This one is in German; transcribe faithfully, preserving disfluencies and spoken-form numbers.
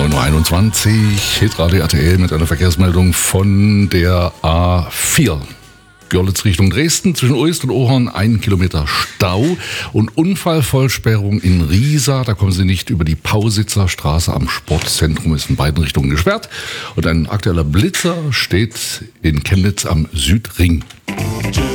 neun Uhr einundzwanzig, Hitradio R T L mit einer Verkehrsmeldung von der A vier. Görlitz Richtung Dresden, zwischen Uist und Ohorn ein Kilometer Stau und Unfallvollsperrung in Riesa. Da kommen Sie nicht über die Pausitzer Straße am Sportzentrum, ist in beiden Richtungen gesperrt. Und ein aktueller Blitzer steht in Chemnitz am Südring.